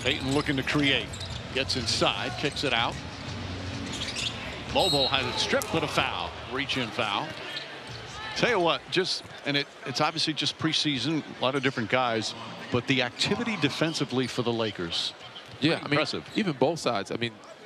Ayton looking to create. Gets inside, kicks it out. Lobo has it stripped, but a foul. Reach in foul. Tell you what, it's obviously just preseason, a lot of different guys, but the activity defensively for the Lakers. Yeah, I mean, impressive. even both sides. I mean,